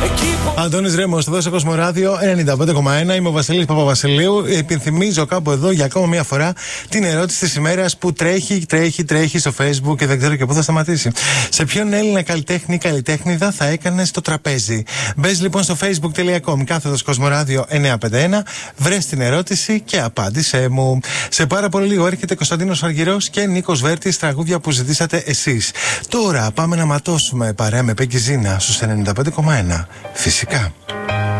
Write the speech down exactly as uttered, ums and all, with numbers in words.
Αντώνης Ρέμος, εδώ στο Κοσμοράδιο ενενήντα πέντε κόμμα ένα. Είμαι ο Βασίλης Παπαβασιλείου. Υπενθυμίζω κάπου εδώ για ακόμα μία φορά την ερώτηση της ημέρας που τρέχει, τρέχει, τρέχει στο Facebook και δεν ξέρω και πού θα σταματήσει. Σε ποιον Έλληνα καλλιτέχνη ή καλλιτέχνηδα θα έκανες το τραπέζι? Μπες λοιπόν στο facebook τελεία com κάθετος Κοσμοράδιο εννιακόσια πενήντα ένα, βρες την ερώτηση και απάντησέ μου. Σε πάρα πολύ λίγο έρχεται Κωνσταντίνος Αργυρός και Νίκος Βέρτης, τραγούδια που ζητήσατε εσείς. Τώρα πάμε να ματώσουμε παρέα με Πέγκη Ζήνα στους ενενήντα πέντε κόμμα ένα. Φυσικά.